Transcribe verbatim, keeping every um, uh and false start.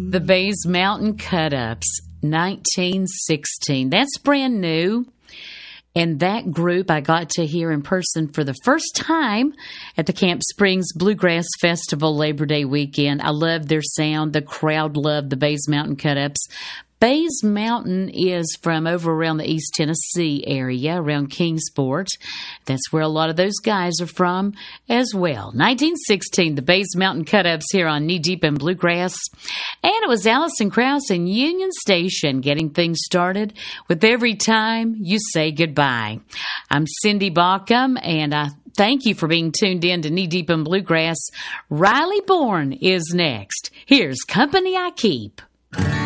The Bays Mountain Cut-Ups, nineteen sixteen. That's brand new. And that group I got to hear in person for the first time at the Camp Springs Bluegrass Festival Labor Day weekend. I loved their sound. The crowd loved the Bays Mountain Cut-Ups. Bays Mountain is from over around the East Tennessee area, around Kingsport. That's where a lot of those guys are from as well. nineteen sixteen, the Bays Mountain Cut-Ups here on Knee Deep in Bluegrass. And it was Allison Krauss and Union Station getting things started with Every Time You Say Goodbye. I'm Cindy Baucom, and I thank you for being tuned in to Knee Deep in Bluegrass. Riley Bourne is next. Here's Company I Keep.